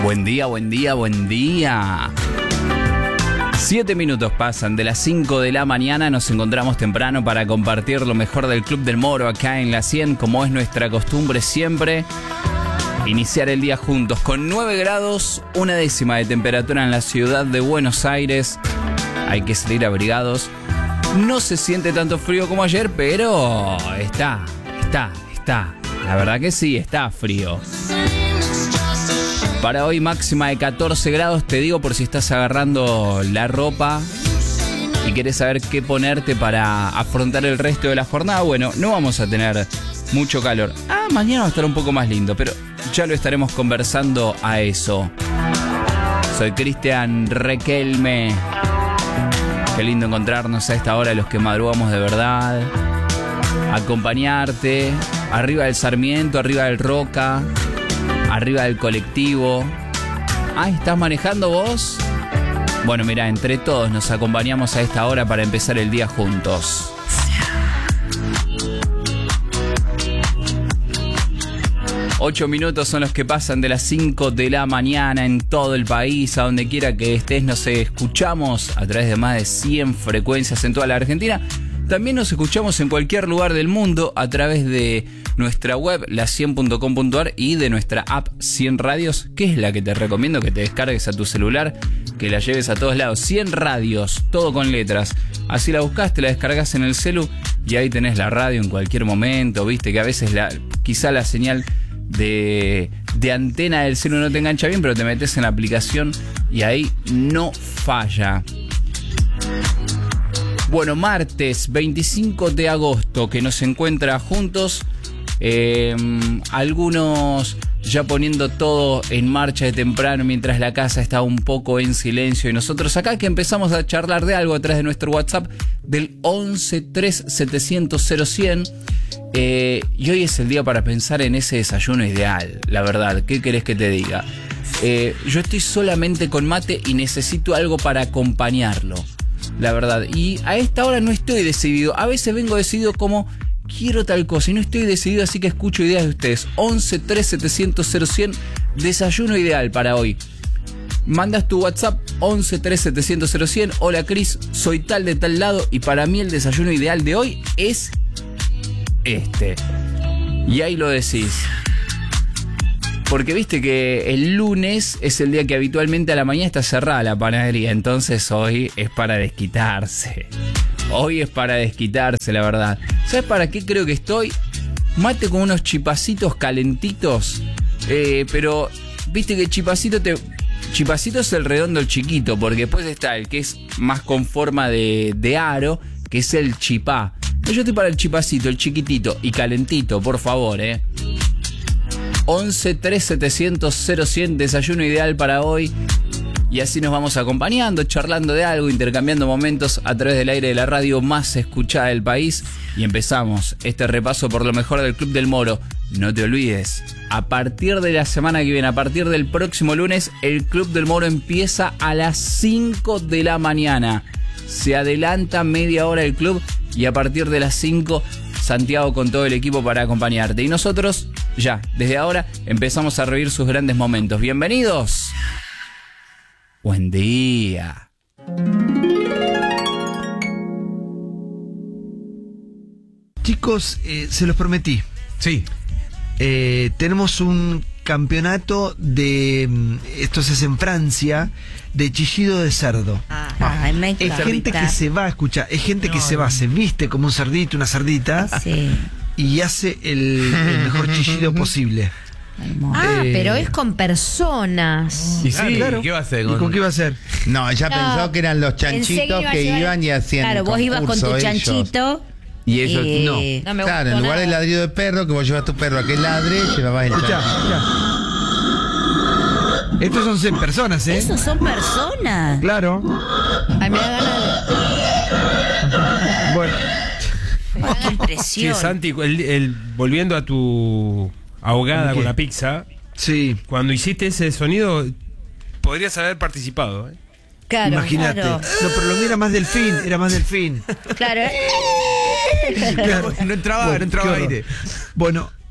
Buen día, buen día, buen día. 7 minutos pasan de las 5 de la mañana. Nos encontramos temprano para compartir lo mejor del Club del Moro acá en la 100, como es nuestra costumbre siempre. Iniciar el día juntos con 9 grados, 1/10 de temperatura en la ciudad de Buenos Aires. Hay que salir abrigados. No se siente tanto frío como ayer, pero está. La verdad que sí, está frío. Para hoy máxima de 14 grados, te digo por si estás agarrando la ropa y querés saber qué ponerte para afrontar el resto de la jornada. Bueno, no vamos a tener mucho calor. Mañana va a estar un poco más lindo, pero ya lo estaremos conversando a eso. Soy Cristian Requelme. Qué lindo encontrarnos a esta hora los que madrugamos de verdad. Acompañarte arriba del Sarmiento, arriba del Roca, arriba del colectivo. ¿Estás manejando vos? Bueno, mira, entre todos nos acompañamos a esta hora para empezar el día juntos. Ocho minutos son los que pasan de las 5 de la mañana en todo el país. A donde quiera que estés, nos escuchamos a través de más de 100 frecuencias en toda la Argentina. También nos escuchamos en cualquier lugar del mundo a través de nuestra web, la100.com.ar, y de nuestra app 100 Radios, que es la que te recomiendo que te descargues a tu celular, que la lleves a todos lados. 100 Radios, todo con letras. Así la buscas, te la descargas en el celu y ahí tenés la radio en cualquier momento. Viste que a veces quizá la señal de antena del celu no te engancha bien, pero te metes en la aplicación y ahí no falla. Bueno, martes 25 de agosto que nos encuentra juntos. Algunos ya poniendo todo en marcha de temprano mientras la casa está un poco en silencio. Y nosotros acá que empezamos a charlar de algo a través de nuestro WhatsApp del 11 3 700 0100. Y hoy es el día para pensar en ese desayuno ideal. La verdad, ¿qué querés que te diga? Yo estoy solamente con mate y necesito algo para acompañarlo. La verdad, y a esta hora no estoy decidido. A veces vengo decidido como quiero tal cosa y no estoy decidido, así que escucho ideas de ustedes. 11 3 700 0100, desayuno ideal para hoy. Mandas tu WhatsApp 11 3 700 0100. Hola Cris, soy tal de tal lado y para mí el desayuno ideal de hoy es este. Y ahí lo decís. Porque viste que el lunes es el día que habitualmente a la mañana está cerrada la panadería. Entonces hoy es para desquitarse. Hoy es para desquitarse, la verdad. ¿Sabes para qué creo que estoy? Mate con unos chipacitos calentitos. Pero viste que chipacito es el redondo, el chiquito. Porque después está el que es más con forma de aro, que es el chipá. Yo estoy para el chipacito, el chiquitito y calentito, por favor, 11 3 700 0100, desayuno ideal para hoy. Y así nos vamos acompañando, charlando de algo, intercambiando momentos a través del aire de la radio más escuchada del país. Y empezamos este repaso por lo mejor del Club del Moro. No te olvides, a partir de la semana que viene, a partir del próximo lunes, el Club del Moro empieza a las 5 de la mañana. Se adelanta media hora el club y a partir de las 5, Santiago con todo el equipo para acompañarte. Y nosotros ya, desde ahora, empezamos a revivir sus grandes momentos. ¡Bienvenidos! Buen día. Chicos, se los prometí. Sí. Tenemos un campeonato de... Esto se hace en Francia, de chillido de cerdo. Me es gente que se va, escucha, es gente que se va, se viste como un cerdito, una cerdita, sí, y hace el mejor chillido posible. Pero es con personas. Y sí, claro. ¿Qué va a hacer? ¿Y con qué va a hacer? No, ella pensó que eran los chanchitos que iban y hacían. Claro, vos ibas con tu ellos. chanchito. Y eso no me claro, en lugar del ladrido de perro, que vos llevas tu perro a que ladre, llevabas el Escuchá. Estos son 100 personas, Esos son personas. Claro. Ay, me da ganas de... Bueno. Qué impresión. Sí, Santi, volviendo a tu ahogada con la pizza. Sí. Cuando hiciste ese sonido, podrías haber participado, Claro, imagínate. claro. No, pero lo mío era más delfín. Claro. Claro. No entraba Bueno, aire. Bueno,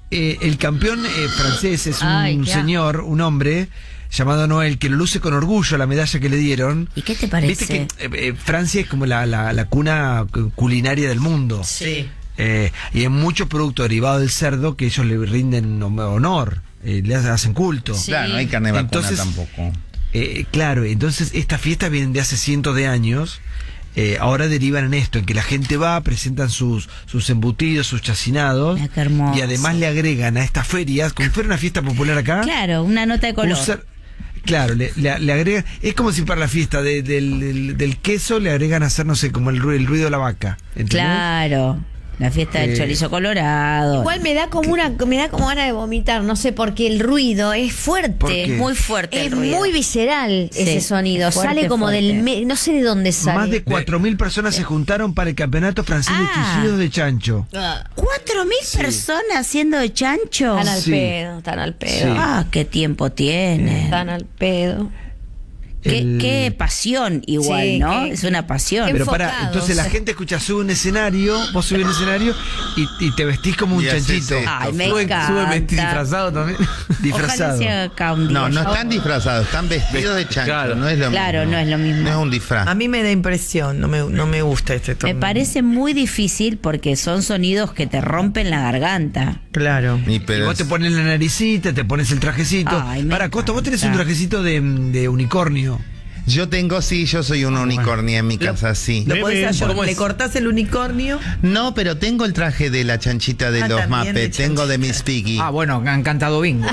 el campeón francés es Ay, un qué señor, un hombre llamado Noel, que lo luce con orgullo la medalla que le dieron. ¿Y qué te parece? Viste que Francia es como la cuna culinaria del mundo. Sí. Y hay muchos productos derivados del cerdo que ellos le rinden honor, le hacen culto. Sí. Claro, no hay carne vacuna Entonces, tampoco. Claro, entonces estas fiestas vienen de hace cientos de años. Ahora derivan en esto, en que la gente va, presentan sus embutidos, sus chacinados, Mira qué hermoso. y además le agregan a estas ferias, como si fuera una fiesta popular acá, Claro, una nota de color. claro, le agregan, es como si para la fiesta del queso le agregan a hacer, no sé, como el ruido de la vaca, ¿entendés? Claro. La fiesta del chorizo colorado. Igual me da como ganas de vomitar, no sé, porque el ruido es fuerte. ¿Por qué? Muy fuerte Es el ruido. muy visceral Sí, ese sonido. fuerte, Sale como fuerte. no sé de dónde sale. Más de 4.000 personas se juntaron para el campeonato francés de chillidos de chancho. 4.000 personas haciendo de chancho. Están al Sí. pedo, están al pedo. Sí. Ah, qué tiempo tiene. Están al pedo. Qué pasión igual, Sí, ¿no? qué- Es una pasión. Pero enfocados. para, entonces la gente escucha, sube un escenario, vos subís un escenario y te vestís como un Y haces chanchito. esto. Ay, me Sube encanta. disfrazado también. Disfrazado. Ojalá sea acá un día. No, no están disfrazados, están vestidos de chancho. Claro. No es lo Claro, mismo. no es lo mismo. No es un disfraz. A mí me da impresión, no me gusta este Me torneo. parece muy difícil porque son sonidos que te rompen la garganta. Claro. Y Y pero vos te pones la naricita, te pones el trajecito. Ay, me Para, Costa, vos tenés un encanta. trajecito de unicornio. yo soy un unicornio en mi casa, sí. ¿Lo podés hacer? ¿Cómo ¿Le es? cortás el unicornio? No, pero tengo el traje de la chanchita de los también de Muppets, tengo de chanchita. Miss Piggy. Ah, bueno, han cantado bingo.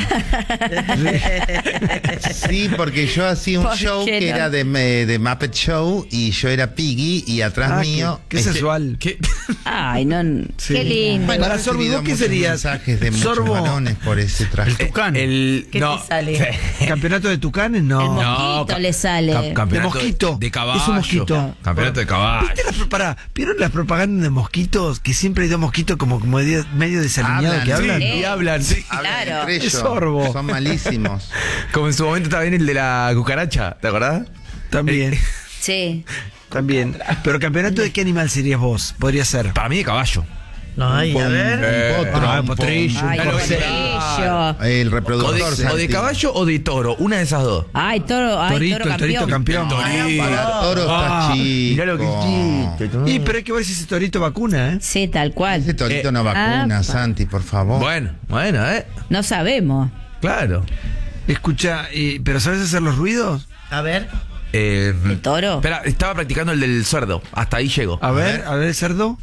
Sí, porque yo hacía un ¿Por show qué que no? era de Muppet Show y yo era Piggy y atrás mío... Qué sensual. Ay, no. Sí. Qué lindo. Bueno, Para he Sorbo, recibido ¿vos qué muchos serías? mensajes de muchos Sorbo. varones por ese traje. Tucán. El, ¿Qué no, te sale? ¿Campeonato de tucanes? El No. mosquito le sale. campeonato De mosquito. De caballo. Es un mosquito. Campeonato de caballo. ¿Vieron las propagandas de mosquitos? Que siempre hay dos mosquitos como medio desalineados Hablan, que hablan. sí. Y hablan, sí. Hablan Claro. entre ellos. Es Sorbo. Son malísimos. Como en su momento estaba bien el de la cucaracha, ¿te acordás? También, Sí. también. Pero campeonato de qué animal serías vos? Podría ser. Para mí de caballo. Ay, a ver. Un potro, un potrillo. Ay, Claro, potrillo. El O reproductor. de Santi. caballo o de toro, una de esas dos. Ay, toro, Torito, el torito campeón. Para toro está chico. Mirá lo que chiste. Y pero hay que ver si ese torito vacuna, ¿eh? Sí, tal Ese cual. torito no vacuna, apa. Santi, por favor. Bueno, No sabemos. claro. Escucha, pero ¿sabes hacer los ruidos? A ver. ¿El toro? Espera, estaba practicando el del cerdo. Hasta ahí llego. A ver, cerdo.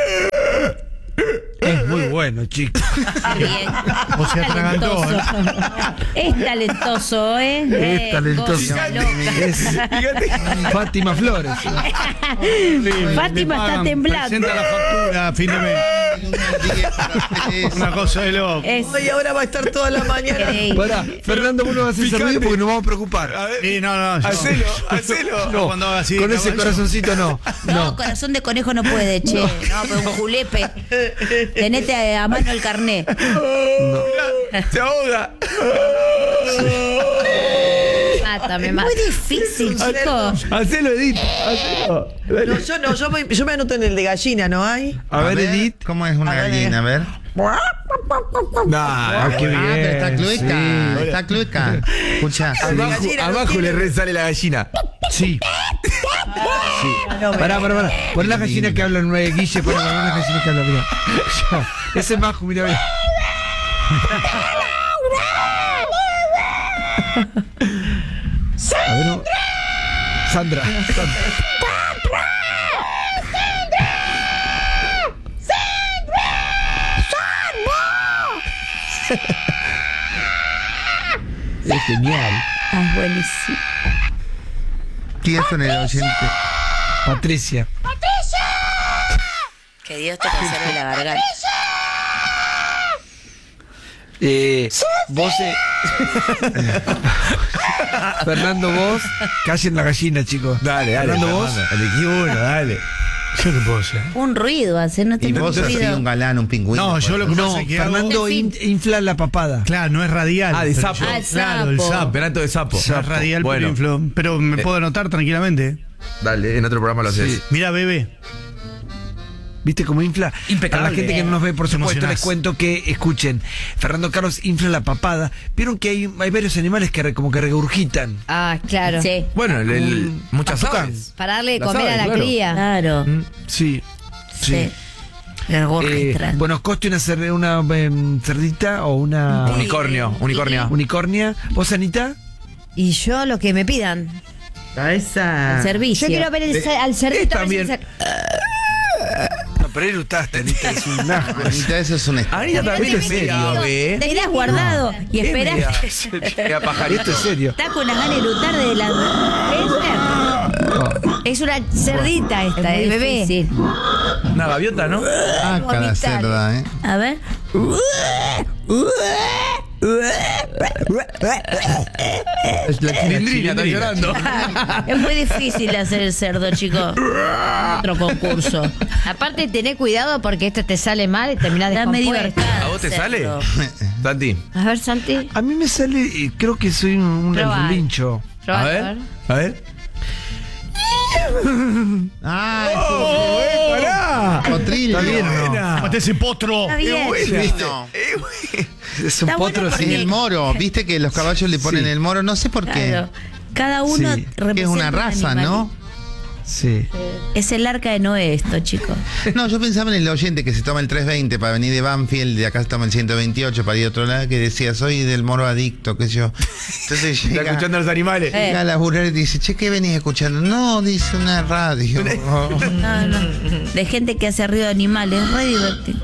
Es muy bueno, chico. Está bien. O se atragantó. Es talentoso, ¿eh? Es talentoso. Cosa loca. Es Fátima Flores. Fátima está temblando. Presenta la factura a fin de mes. Una cosa de loco. Es Ay, ahora va a estar toda la mañana. increíble. Pará, Fernando, vos no vas a hacer ruido porque nos vamos a preocupar. Sí, no. Hacelo, hacelo. No, Cuando haga así, con ese caballo. corazoncito no. No, corazón de conejo no puede, che. No, pero un julepe. Tenete a mano el carné. Se ahoga. Mátame, Muy difícil, chicos. Hacelo, Edith. Hacelo. No, yo me anoto en el de gallina, ¿no hay? A ver, Edith. ¿Cómo es una A ver, gallina? A ver. Ah, qué bien. Pero está clueca. Sí. Está clueca. Escucha. Abajo, gallina no abajo tiene- le resale la gallina. Sí. Pará. Pon la gallina que hablan, Guille, pon la gallina que hablan, mira. Ya. Ese es Majo, mira, mira. A ver, no. Sandra. Es genial. Ah, buenísimo. Tieso en el oyente. Patricia. Que Dios te conserve la garganta. Vos, Fernando, vos, callen la gallina, chicos. Dale, Fernando, vos. Elegí uno, dale. ¿Yo qué puedo hacer? Un ruido hacer, no Y tiene vos así ruido. un galán, un pingüino. No, yo lo que No, pasa es que hago... Fernando infla la papada. Claro, no es radial. Ah, de pero sapo. yo- Ah, el Claro, el sapo. sapo. Campeonato de sapo. No es radial, Bueno, pero me puedo anotar tranquilamente. dale, en otro programa lo haces. Mira, bebé. ¿Viste cómo infla? Impecable. Para la gente que no nos ve, por supuesto, emocionás. les cuento que, escuchen, Fernando Carlos infla la papada. Vieron que hay varios animales que como que regurgitan. Ah, claro. Sí, Bueno, muchas azúcar. aves. Para darle de Las comer a aves, la claro. cría. claro. Sí. Sí. Regurgitran. Bueno, coste una cerdita o una unicornia. ¿Vos, Anita? Y yo lo que me pidan. A esa. Servicio. Yo quiero ver al cerdito. a ver si también. No, pero él gustaste, Anita, es un asco. Anita, eso es un Anita también es serio, ¿ve? Te quedas guardado y esperás. Era pajarito. Esto es serio. Está con unas ganas de lutar de la. Es una cerdita esta, Es muy bebé. difícil. Una gaviota, ¿no? Ah, cada cerda, ¿eh? A ver. Es la Chilindrina está llorando. Es muy difícil hacer el cerdo, chicos. Otro concurso. Aparte, tené cuidado porque esto te sale mal y terminás Está medio descompuesto. arcada. ¿A vos te el sale? cerdo. Santi. A ver, Santi. A mí me sale, creo que soy un Probá. lincho. Probá, A ver. A ver. Ah, ¡Pará! potrillo. ¿Está bien o no? Mate ese potro. Está bien. Sí, no. Es un Está bueno potro Es así. el moro. ¿Viste que los caballos le ponen Sí. el moro? No sé por qué. Claro. Cada uno Sí. representa Que es una un raza, animal. ¿no? Sí. Es el arca de Noé esto, chicos. No, yo pensaba en el oyente que se toma el 320 para venir de Banfield, de acá se toma el 128 para ir a otro lado, que decía, soy del moro adicto, qué sé yo. Entonces Está llega, escuchando a los animales. llega a laburar y dice, che, ¿qué venís escuchando? No, dice una radio. No, no. De gente que hace ruido de animales, re divertido.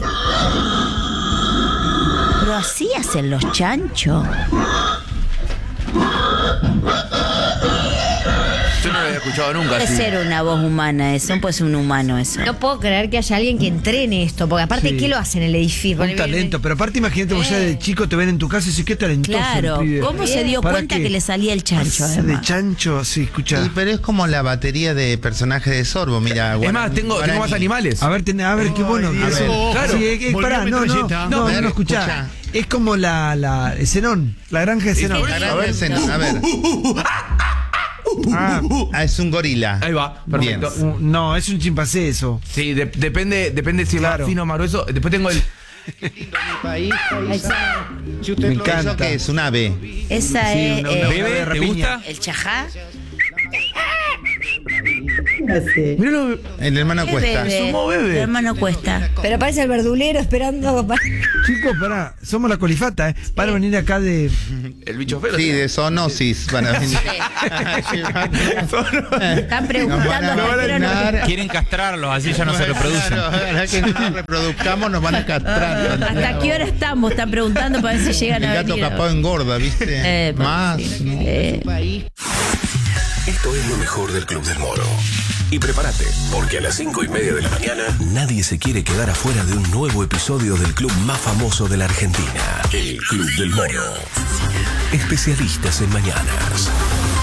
Pero así hacen los chanchos. Yo no lo había escuchado nunca. Puede así. ser una voz humana eso, no puede ser un humano eso. No puedo creer que haya alguien que entrene esto, porque aparte, Sí. ¿qué lo hace en el edificio? Un talento, pero aparte imagínate vos ya de chico te ven en tu casa y dices, qué talentoso Claro, el pibe. ¿cómo se dio ¿Para cuenta qué? que le salía el chancho? De Además? chancho, sí, escucha. Sí, pero es como la batería de personajes de Sorbo, mira. Es más, tengo más animales. A ver, qué bueno. Dios. Claro. Sí, pará, no, escuchá. Es como la Zenón, la granja de Zenón. A ver. Ah, Es un gorila. Ahí va, perfecto. Bien. no, es un chimpancé eso. Sí, depende si es más fino o más grueso. Después tengo el. Me ¿Eso encanta. qué es? Un ave. Esa Sí, es una Bebe, ¿te rapiña. gusta? el chajá. Míralo. El hermano Cuesta. Bebe. Somos bebé. Mi hermano Cuesta. Pero parece el verdulero esperando. Chicos, pará, somos la colifata, ¿eh? Para venir acá de. El bicho feo. Sí, de zoonosis van a venir. Están preguntando Nos van a a qué hora nos- vacunar. Quieren castrarlos, así ya no se reproducen. Claro, ahora que no nos reproduzcamos nos van a castrar. ¿Hasta qué hora estamos? Están preguntando para ver si llegan El a gato venir. capado engorda, ¿viste? Más. Esto es lo mejor del Club del Moro. Y prepárate, porque a las 5:30 de la mañana nadie se quiere quedar afuera de un nuevo episodio del club más famoso de la Argentina, el Club del Moro. Especialistas en mañanas.